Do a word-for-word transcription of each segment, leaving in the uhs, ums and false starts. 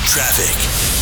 Traffic.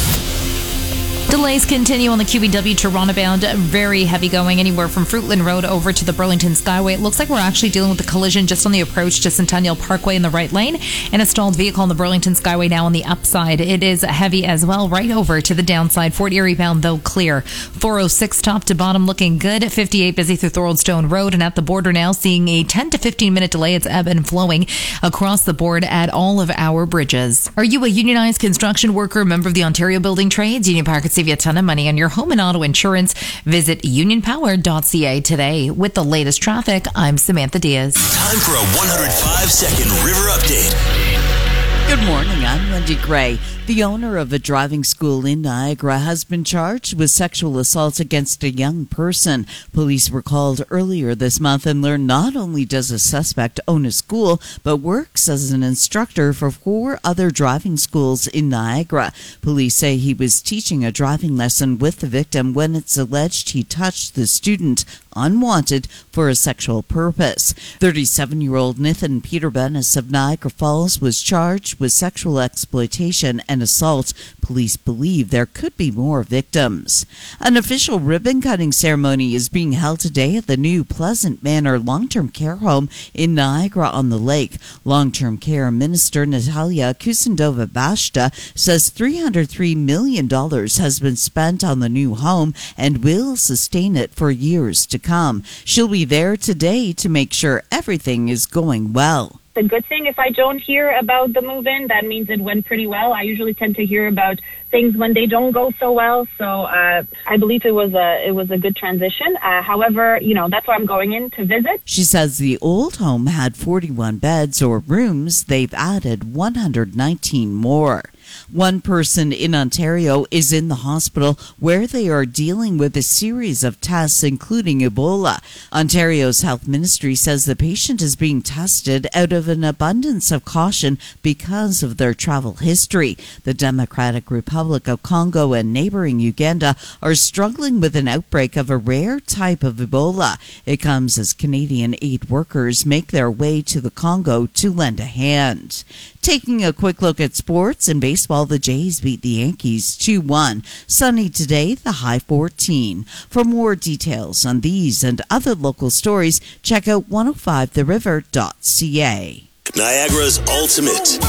Delays continue on the Q E W Toronto bound. Very heavy going anywhere from Fruitland Road over to the Burlington Skyway. It looks like we're actually dealing with a collision just on the approach to Centennial Parkway in the right lane, and a stalled vehicle on the Burlington Skyway now on the upside. It is heavy as well right over to the downside. Fort Erie bound though clear. four oh six top to bottom looking good. fifty-eight busy through Thorold Stone Road, and at the border now seeing a ten to fifteen minute delay. It's ebb and flowing across the board at all of our bridges. Are you a unionized construction worker, member of the Ontario Building Trades? Union Park could save you a ton of money on your home and auto insurance. Visit union power dot c a today. With the latest traffic, I'm Samantha Diaz. Time for a one hundred five second River Update. Good morning, I'm Wendy Gray. The owner of a driving school in Niagara has been charged with sexual assault against a young person. Police were called earlier this month and learned not only does a suspect own a school, but works as an instructor for four other driving schools in Niagara. Police say he was teaching a driving lesson with the victim when it's alleged he touched the student unwanted for a sexual purpose. thirty-seven-year-old Nathan Peter Bennis of Niagara Falls was charged with sexual exploitation and assault. Police believe there could be more victims. An official ribbon-cutting ceremony is being held today at the new Pleasant Manor long-term care home in Niagara-on-the-Lake. Long-term care minister Natalia Kusendova-Bashta says three hundred three million dollars has been spent on the new home and will sustain it for years to come. She'll be there today to make sure everything is going well. A good thing. If I don't hear about the move-in, that means it went pretty well. I usually tend to hear about things when they don't go so well. So uh, I believe it was a it was a good transition. Uh, however, you know, that's why I'm going in to visit. She says the old home had forty-one beds or rooms. They've added one hundred nineteen more. One person in Ontario is in the hospital where they are dealing with a series of tests, including Ebola. Ontario's health ministry says the patient is being tested out of an abundance of caution because of their travel history. The Democratic Republic of Congo and neighboring Uganda are struggling with an outbreak of a rare type of Ebola. It comes as Canadian aid workers make their way to the Congo to lend a hand. Taking a quick look at sports and baseball, the Jays beat the Yankees two one. Sunny today, the high fourteen. For more details on these and other local stories, check out one oh five the river dot c a. Niagara's ultimate.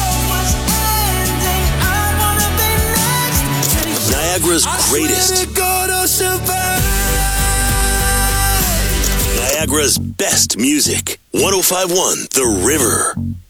Niagara's greatest. Niagara's best music. one oh five point one The River.